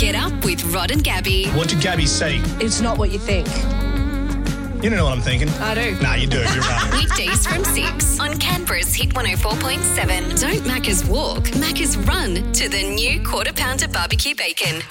Get up with Rod and Gabby. What did Gabby say? It's not what you think. You don't know what I'm thinking. I do. Nah, you do. You're right. Weekdays from 6 on Canberra's Hit 104.7. Don't Macca's walk, Macca's run to the new Quarter Pounder barbecue bacon.